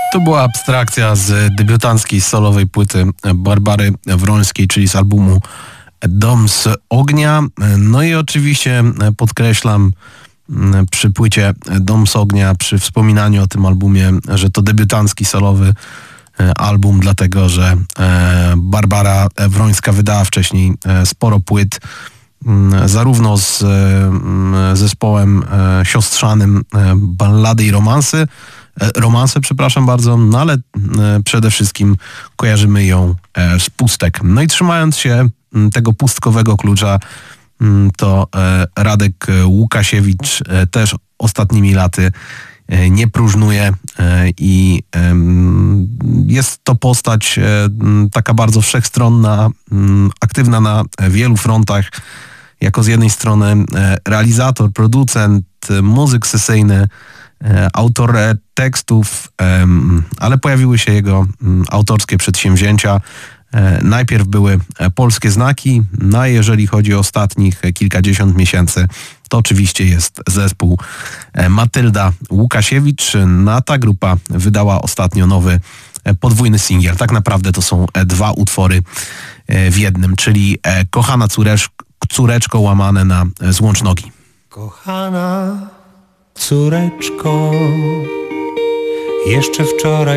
To była abstrakcja z debiutanckiej solowej płyty Barbary Wrońskiej, czyli z albumu Dom z ognia. No i oczywiście podkreślam przy płycie Dom z ognia, przy wspominaniu o tym albumie, że to debiutancki solowy album, dlatego że Barbara Wrońska wydała wcześniej sporo płyt, zarówno z zespołem siostrzanym Ballady i romanse, przepraszam bardzo, no ale przede wszystkim kojarzymy ją z Pustek. No i trzymając się tego pustkowego klucza, to Radek Łukasiewicz też ostatnimi laty nie próżnuje i jest to postać taka bardzo wszechstronna, aktywna na wielu frontach, jako z jednej strony realizator, producent, muzyk sesyjny, autor tekstów, ale pojawiły się jego autorskie przedsięwzięcia. Najpierw były Polskie Znaki, no a jeżeli chodzi o ostatnich kilkadziesiąt miesięcy, to oczywiście jest zespół Matylda Łukasiewicz. No, ta grupa wydała ostatnio nowy podwójny singiel. Tak naprawdę to są dwa utwory w jednym, czyli Kochana córeczko łamane na złącz nogi. Kochana córeczko, jeszcze wczoraj